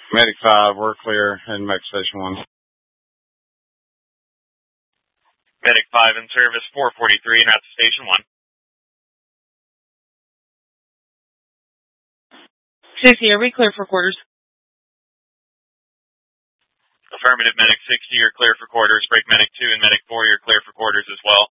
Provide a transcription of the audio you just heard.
Medic 5, we're clear, and Medic Station 1. Medic 5 in service, 443, and out to Station 1. Stacy, are we clear for quarters? Affirmative, Medic 60, you're clear for quarters. Break Medic 2 and Medic 4, you're clear for quarters as well.